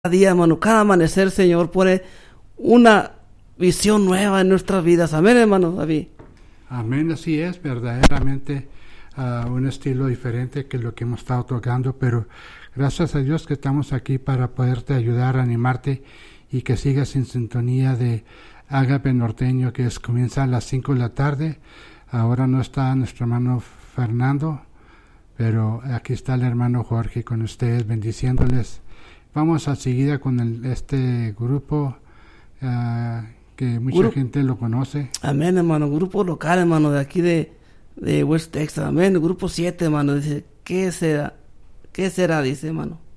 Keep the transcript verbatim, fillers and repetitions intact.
día, hermano, cada amanecer, Señor, pone una visión nueva en nuestras vidas. Amén, hermano David. Amén, así es, verdaderamente uh, un estilo diferente que lo que hemos estado tocando, pero gracias a Dios que estamos aquí para poderte ayudar, animarte y que sigas en sintonía de Ágape Norteño, que es, comienza a las cinco de la tarde. Ahora no está nuestro hermano Fernando, pero aquí está el hermano Jorge con ustedes, bendiciéndoles. Vamos a seguir con el, este grupo uh, que mucha Gru- gente lo conoce. Amén, hermano. Grupo local, hermano, de aquí de, de West Texas. Amén. Grupo siete, hermano. Dice, ¿qué será? ¿Qué será? Dice, hermano.